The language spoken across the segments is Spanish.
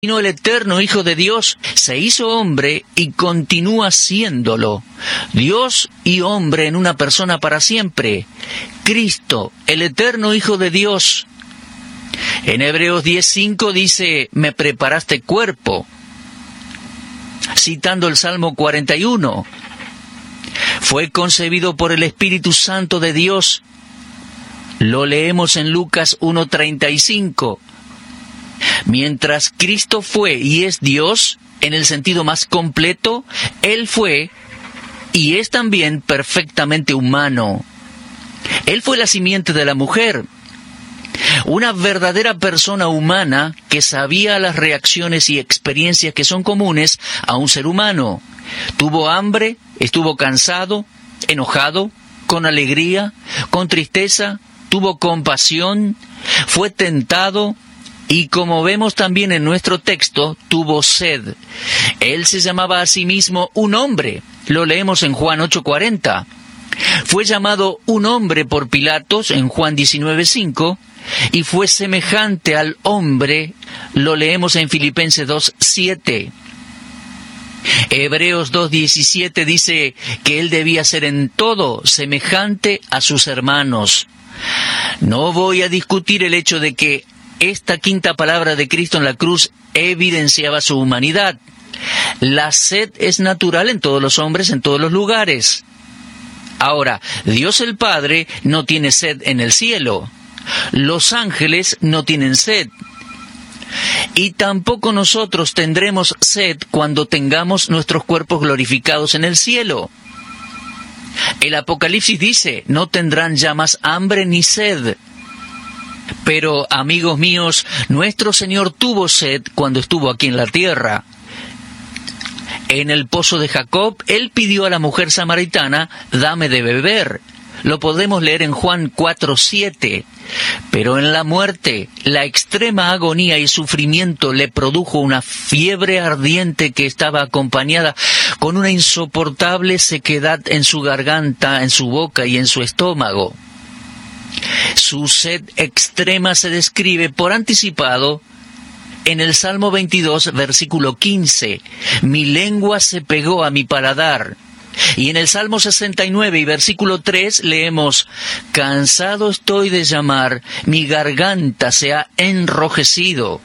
Vino el eterno Hijo de Dios, se hizo hombre y continúa siéndolo. Dios y hombre en una persona para siempre. Cristo, el eterno Hijo de Dios. En Hebreos 10:5 dice, me preparaste cuerpo. Citando el Salmo 41. Fue concebido por el Espíritu Santo de Dios. Lo leemos en Lucas 1:35. Mientras Cristo fue y es Dios, en el sentido más completo, Él fue y es también perfectamente humano. Él fue la simiente de la mujer, una verdadera persona humana que sabía las reacciones y experiencias que son comunes a un ser humano. Tuvo hambre, estuvo cansado, enojado, con alegría, con tristeza, tuvo compasión, fue tentado, y como vemos también en nuestro texto, tuvo sed. Él se llamaba a sí mismo un hombre. Lo leemos en Juan 8:40. Fue llamado un hombre por Pilatos en Juan 19:5. Y fue semejante al hombre. Lo leemos en Filipenses 2:7. Hebreos 2:17 dice que él debía ser en todo semejante a sus hermanos. No voy a discutir el hecho de que esta quinta palabra de Cristo en la cruz evidenciaba su humanidad. La sed es natural en todos los hombres, en todos los lugares. Ahora, Dios el Padre no tiene sed en el cielo. Los ángeles no tienen sed. Y tampoco nosotros tendremos sed cuando tengamos nuestros cuerpos glorificados en el cielo. El Apocalipsis dice, no tendrán ya más hambre ni sed. Pero, amigos míos, nuestro Señor tuvo sed cuando estuvo aquí en la tierra. En el pozo de Jacob, Él pidió a la mujer samaritana, dame de beber. Lo podemos leer en Juan 4:7. Pero en la muerte, la extrema agonía y sufrimiento le produjo una fiebre ardiente que estaba acompañada con una insoportable sequedad en su garganta, en su boca y en su estómago. Su sed extrema se describe por anticipado en el Salmo 22, versículo 15. Mi lengua se pegó a mi paladar. Y en el Salmo 69 y versículo 3 leemos, cansado estoy de llamar, mi garganta se ha enrojecido.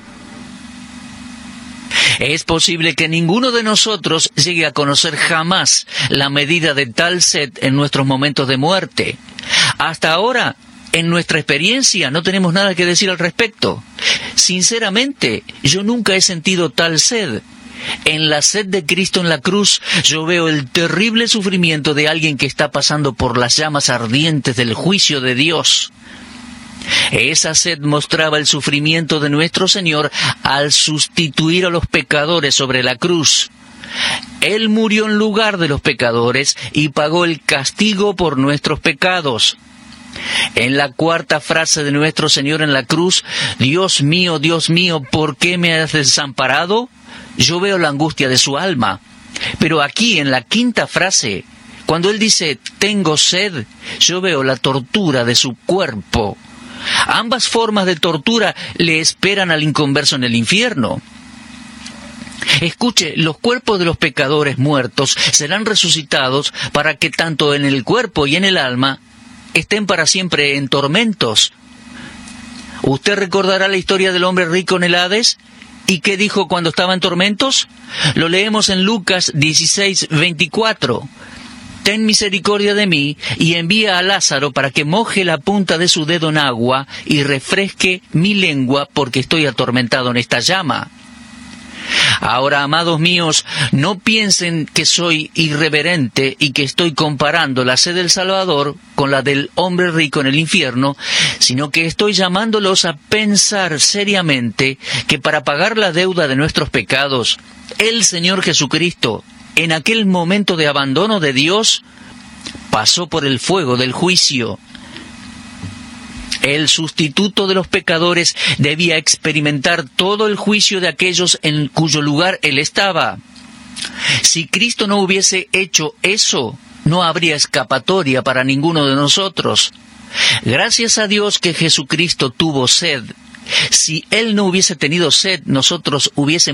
Es posible que ninguno de nosotros llegue a conocer jamás la medida de tal sed en nuestros momentos de muerte. Hasta ahora, en nuestra experiencia, no tenemos nada que decir al respecto. Sinceramente, yo nunca he sentido tal sed. En la sed de Cristo en la cruz, yo veo el terrible sufrimiento de alguien que está pasando por las llamas ardientes del juicio de Dios. Esa sed mostraba el sufrimiento de nuestro Señor al sustituir a los pecadores sobre la cruz. Él murió en lugar de los pecadores y pagó el castigo por nuestros pecados. En la cuarta frase de nuestro Señor en la cruz, Dios mío, ¿por qué me has desamparado? Yo veo la angustia de su alma. Pero aquí, en la quinta frase, cuando Él dice, tengo sed, yo veo la tortura de su cuerpo. Ambas formas de tortura le esperan al inconverso en el infierno. Escuche, los cuerpos de los pecadores muertos serán resucitados para que tanto en el cuerpo y en el alma estén para siempre en tormentos. ¿Usted recordará la historia del hombre rico en el Hades? ¿Y qué dijo cuando estaba en tormentos? Lo leemos en Lucas 16:24. Ten misericordia de mí y envía a Lázaro para que moje la punta de su dedo en agua y refresque mi lengua porque estoy atormentado en esta llama. Ahora, amados míos, no piensen que soy irreverente y que estoy comparando la sed del Salvador con la del hombre rico en el infierno, sino que estoy llamándolos a pensar seriamente que para pagar la deuda de nuestros pecados, el Señor Jesucristo, en aquel momento de abandono de Dios, pasó por el fuego del juicio. El sustituto de los pecadores debía experimentar todo el juicio de aquellos en cuyo lugar Él estaba. Si Cristo no hubiese hecho eso, no habría escapatoria para ninguno de nosotros. Gracias a Dios que Jesucristo tuvo sed. Si Él no hubiese tenido sed, nosotros hubiésemos